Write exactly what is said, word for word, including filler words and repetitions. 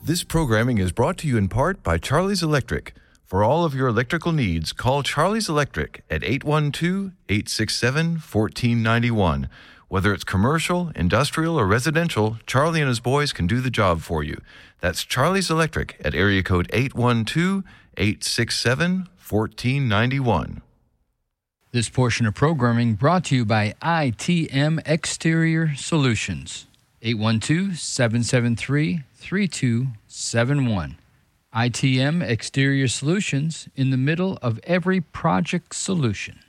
This programming is brought to you in part by Charlie's Electric. For all of your electrical needs, call Charlie's Electric at eight one two, eight six seven, one four nine one. Whether it's commercial, industrial, or residential, Charlie and his boys can do the job for you. That's Charlie's Electric at area code eight one two, eight six seven, one four nine one. This portion of programming brought to you by I T M Exterior Solutions. eight one two, seven seven three, three two seven one. I T M Exterior Solutions, in the middle of every project solution.